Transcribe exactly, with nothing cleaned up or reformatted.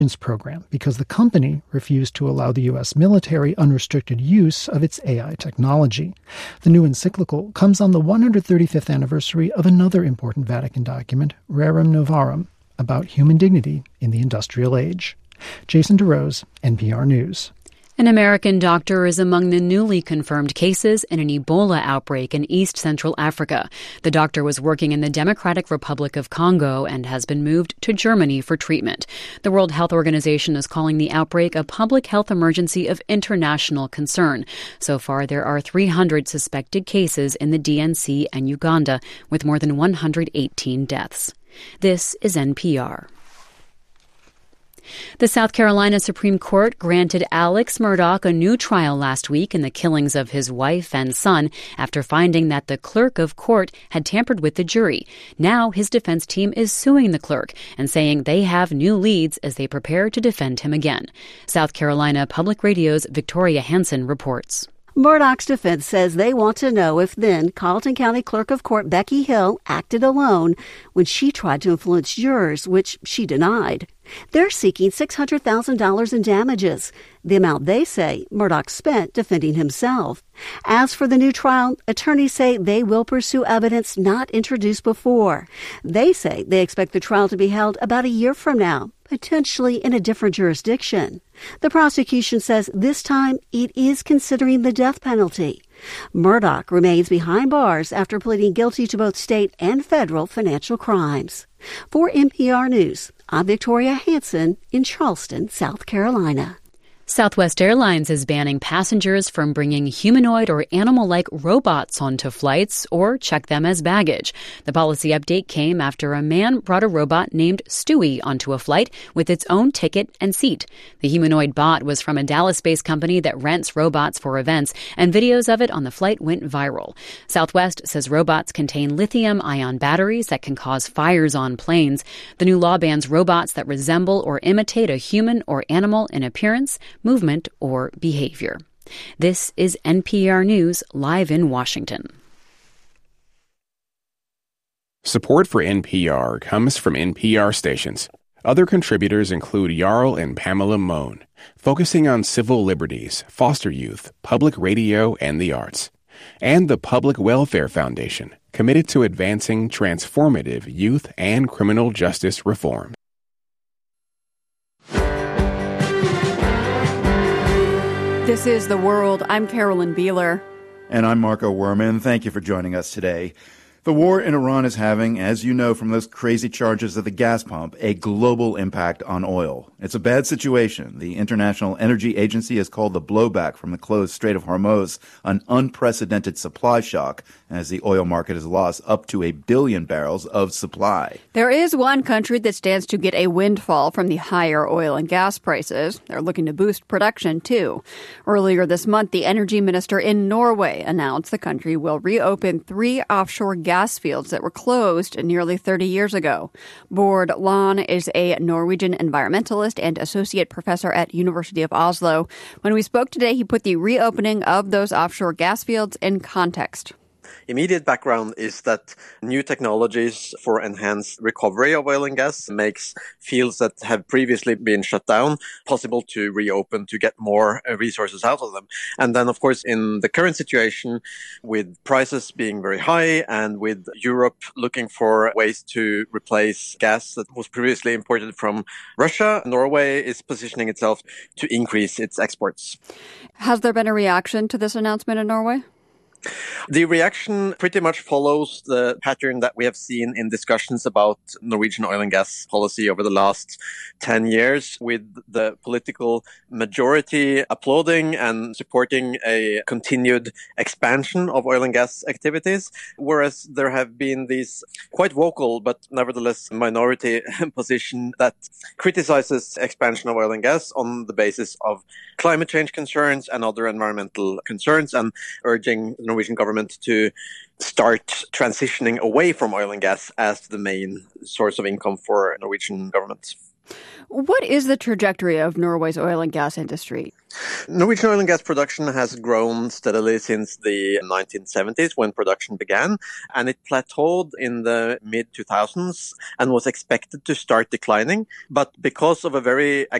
program because the company refused to allow the U S military unrestricted use of its A I technology. The new encyclical comes on the one hundred thirty-fifth anniversary of another important Vatican document, Rerum Novarum, about human dignity in the industrial age. Jason DeRose, N P R News. An American doctor is among the newly confirmed cases in an Ebola outbreak in East Central Africa. The doctor was working in the Democratic Republic of Congo and has been moved to Germany for treatment. The World Health Organization is calling the outbreak a public health emergency of international concern. So far, there are three hundred suspected cases in the D N C and Uganda, with more than one hundred eighteen deaths. This is N P R. The South Carolina Supreme Court granted Alex Murdaugh a new trial last week in the killings of his wife and son after finding that the clerk of court had tampered with the jury. Now his defense team is suing the clerk and saying they have new leads as they prepare to defend him again. South Carolina Public Radio's Victoria Hansen reports. Murdaugh's defense says they want to know if then Carlton County Clerk of Court Becky Hill acted alone when she tried to influence jurors, which she denied. They're seeking six hundred thousand dollars in damages, the amount they say Murdaugh spent defending himself. As for the new trial, attorneys say they will pursue evidence not introduced before. They say they expect the trial to be held about a year from now, potentially in a different jurisdiction. The prosecution says this time it is considering the death penalty. Murdaugh remains behind bars after pleading guilty to both state and federal financial crimes. For N P R News, I'm Victoria Hansen in Charleston, South Carolina. Southwest Airlines is banning passengers from bringing humanoid or animal-like robots onto flights or check them as baggage. The policy update came after a man brought a robot named Stewie onto a flight with its own ticket and seat. The humanoid bot was from a Dallas-based company that rents robots for events, and videos of it on the flight went viral. Southwest says robots contain lithium-ion batteries that can cause fires on planes. The new law bans robots that resemble or imitate a human or animal in appearance, movement, or behavior. This is N P R News, live in Washington. Support for N P R comes from N P R stations. Other contributors include Jarl and Pamela Mohn, focusing on civil liberties, foster youth, public radio, and the arts. And the Public Welfare Foundation, committed to advancing transformative youth and criminal justice reform. This is The World. I'm Carolyn Beeler. And I'm Marco Werman. Thank you for joining us today. The war in Iran is having, as you know from those crazy charges at the gas pump, a global impact on oil. It's a bad situation. The International Energy Agency has called the blowback from the closed Strait of Hormuz an unprecedented supply shock, as the oil market has lost up to a billion barrels of supply. There is one country that stands to get a windfall from the higher oil and gas prices. They're looking to boost production, too. Earlier this month, the energy minister in Norway announced the country will reopen three offshore gas gas fields that were closed nearly thirty years ago. Bård Lahn is a Norwegian environmentalist and associate professor at University of Oslo. When we spoke today, he put the reopening of those offshore gas fields in context. Immediate background is that new technologies for enhanced recovery of oil and gas makes fields that have previously been shut down possible to reopen to get more resources out of them. And then, of course, in the current situation, with prices being very high and with Europe looking for ways to replace gas that was previously imported from Russia, Norway is positioning itself to increase its exports. Has there been a reaction to this announcement in Norway? The reaction pretty much follows the pattern that we have seen in discussions about Norwegian oil and gas policy over the last ten years, with the political majority applauding and supporting a continued expansion of oil and gas activities, whereas there have been these quite vocal but nevertheless minority position that criticizes expansion of oil and gas on the basis of climate change concerns and other environmental concerns, and urging the Norwegian government to start transitioning away from oil and gas as the main source of income for Norwegian government. What is the trajectory of Norway's oil and gas industry? Norwegian oil and gas production has grown steadily since the nineteen seventies when production began, and it plateaued in the mid two thousands and was expected to start declining. But because of a very